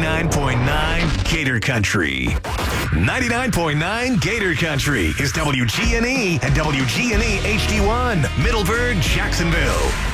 99.9 Gator Country. 99.9 Gator Country is WGNE and WGNE HD1, Middleburg, Jacksonville.